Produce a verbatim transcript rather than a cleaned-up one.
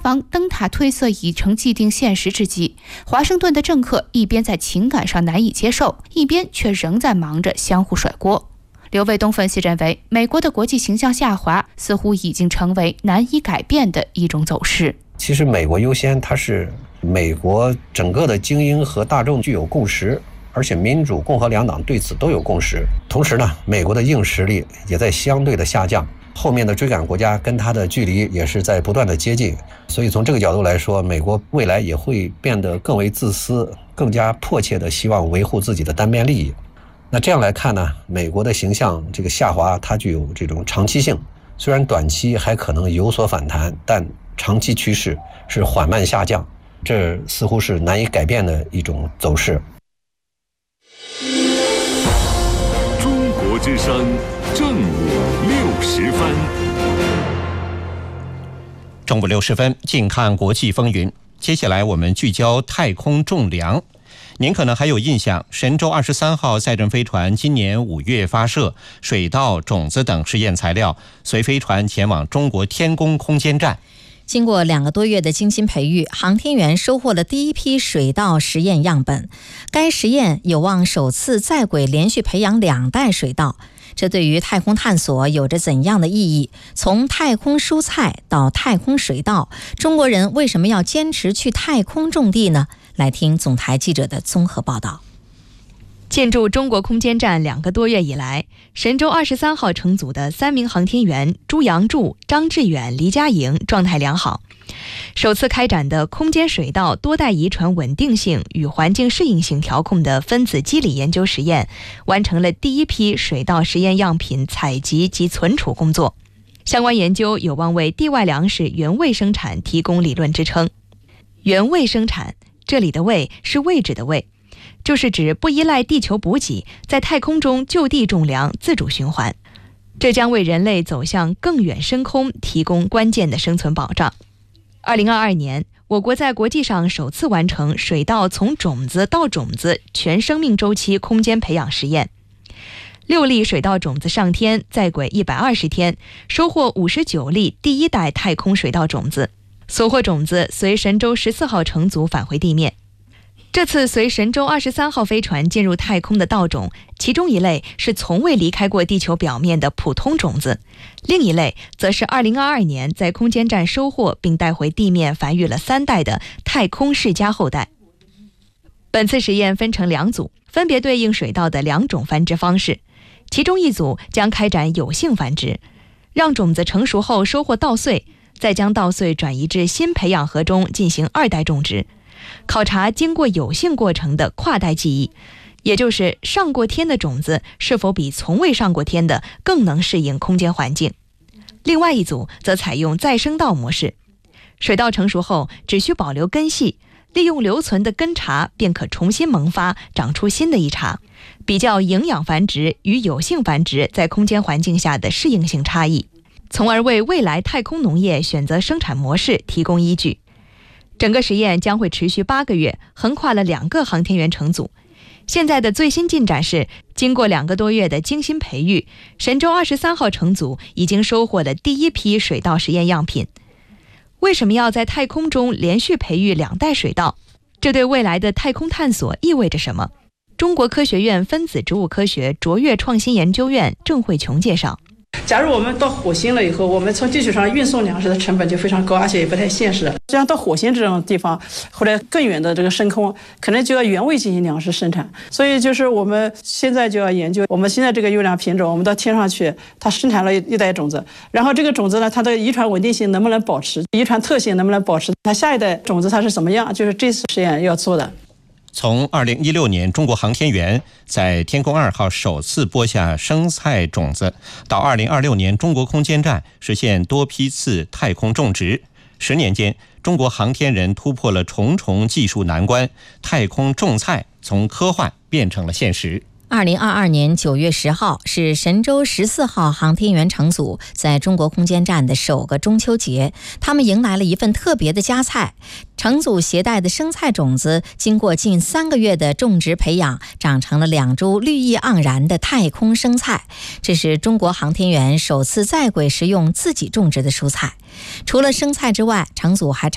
方灯塔褪色已成既定现实之际，华盛顿的政客一边在情感上难以接受，一边却仍在忙着相互甩锅。刘卫东分析认为，美国的国际形象下滑似乎已经成为难以改变的一种走势。 其实美国优先，它是美国整个的精英和大众具有共识，而且民主共和两党对此都有共识。同时呢，美国的硬实力也在相对的下降，后面的追赶国家跟它的距离也是在不断的接近，所以从这个角度来说，美国未来也会变得更为自私，更加迫切的希望维护自己的单边利益。那这样来看呢，美国的形象这个下滑，它具有这种长期性，虽然短期还可能有所反弹，但长期趋势是缓慢下降，这似乎是难以改变的一种走势。 中国之声正午六时分， 中午六时分，近看国际风云。接下来我们聚焦太空种粮。您可能还有印象，神舟二十三号载人飞船今年五月发射，水稻、种子等试验材料随飞船前往中国天宫空间站。 经过两个多月的精心培育，航天员收获了第一批水稻实验样本。该实验有望首次在轨连续培养两代水稻，这对于太空探索有着怎样的意义？从太空蔬菜到太空水稻，中国人为什么要坚持去太空种地呢？来听总台记者的综合报道。 进驻中国空间站两个多月以来，神舟二十三号乘组的三名航天员朱杨柱、张志远、黎佳莹状态良好。首次开展的空间水稻多代遗传稳定性与环境适应性调控的分子机理研究实验，完成了第一批水稻实验样品采集及存储工作。相关研究有望为地外粮食原位生产提供理论支撑。原位生产，这里的位是位置的位，就是指不依赖地球补给，在太空中就地种粮，自主循环。这将为人类走向更远深空提供关键的生存保障。二零二二年，我国在国际上首次完成水稻从种子到种子全生命周期空间培养实验。六粒水稻种子上天，在轨一百二十天，收获五十九粒第一代太空水稻种子。所获种子随神舟十四号乘组返回地面。这次随神舟二十三号飞船进入太空的稻种，其中一类是从未离开过地球表面的普通种子，另一类则是二零二二年在空间站收获并带回地面繁育了三代的太空世家后代。本次实验分成两组，分别对应水稻的两种繁殖方式，其中一组将开展有性繁殖，让种子成熟后收获稻穗，再将稻穗转移至新培养盒中进行二代种植，考察经过有性过程的跨代记忆，也就是上过天的种子是否比从未上过天的更能适应空间环境。另外一组则采用再生稻模式，水稻成熟后只需保留根系，利用留存的根茬便可重新萌发，长出新的一茬，比较营养繁殖与有性繁殖在空间环境下的适应性差异，从而为未来太空农业选择生产模式提供依据。整个实验将会持续八个月，横跨了两个航天员乘组。现在的最新进展是，经过两个多月的精心培育，神舟二十三号乘组已经收获了第一批水稻实验样品。为什么要在太空中连续培育两代水稻？这对未来的太空探索意味着什么？中国科学院分子植物科学卓越创新研究院郑慧琼介绍。 假如我们到火星了以后，我们从地球上运送粮食的成本就非常高，而且也不太现实。这样到火星这种地方，或者更远的这个深空，可能就要原位进行粮食生产。所以就是我们现在就要研究，我们现在这个优良品种，我们到天上去，它生产了一代种子，然后这个种子呢，它的遗传稳定性能不能保持，遗传特性能不能保持，它下一代种子它是怎么样，就是这次实验要做的。 从二零一六年中国航天员在天宫二号首次播下生菜种子，到二零二六年中国空间站实现多批次太空种植，十年间，中国航天人突破了重重技术难关，太空种菜从科幻变成了现实。 二零二二年九月十号是神舟十四号航天员乘组在中国空间站的首个中秋节，他们迎来了一份特别的佳菜。乘组携带的生菜种子经过近三个月的种植培养，长成了两株绿意盎然的太空生菜。这是中国航天员首次在轨食用自己种植的蔬菜。除了生菜之外，乘组还